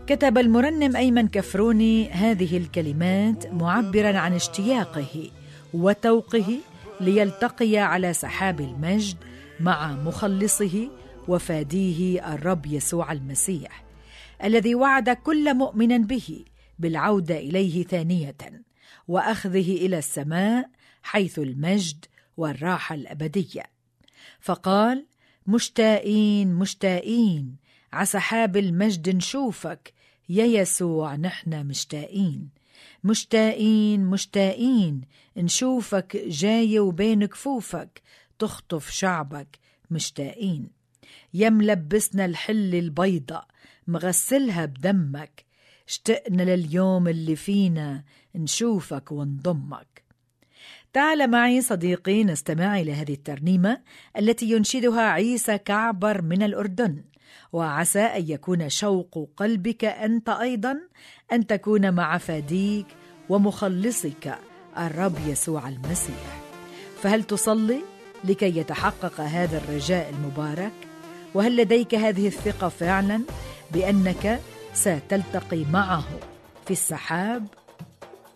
كتب المرنم أيمن كفروني هذه الكلمات معبراً عن اشتياقه وتوقه ليلتقي على سحاب المجد مع مخلصه وفاديه الرب يسوع المسيح، الذي وعد كل مؤمن به بالعودة إليه ثانية وأخذه إلى السماء حيث المجد والراحة الأبدية. فقال: مشتاقين مشتاقين عسحاب المجد نشوفك يا يسوع، نحن مشتاقين مشتاقين مشتاقين نشوفك جاي وبين كفوفك تخطف شعبك مشتاقين. يا ملبسنا الحل البيضة مغسلها بدمك، اشتقنا لليوم اللي فينا نشوفك ونضمك. تعال معي صديقي نستمع إلى هذه الترنيمة التي ينشدها عيسى كعبر من الأردن، وعسى أن يكون شوق قلبك أنت أيضا أن تكون مع فاديك ومخلصك الرب يسوع المسيح. فهل تصلي لكي يتحقق هذا الرجاء المبارك؟ وهل لديك هذه الثقة فعلا بأنك ستلتقي معه في السحاب؟